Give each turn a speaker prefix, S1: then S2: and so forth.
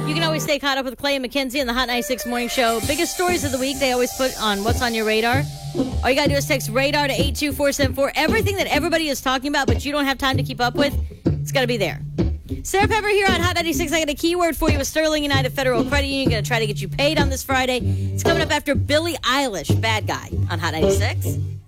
S1: You can always stay caught up with Clay and Mackenzie on the Hot 96 Morning Show. Biggest stories of the week they always put on What's on Your Radar. All you got to do is text RADAR to 82474. Everything that everybody is talking about, but you don't have time to keep up with, it's got to be there. Sarah Pepper here on Hot 96. I got a keyword for you with Sterling United Federal Credit Union. Going to try to get you paid on this Friday. It's coming up after Billie Eilish, Bad Guy, on Hot 96.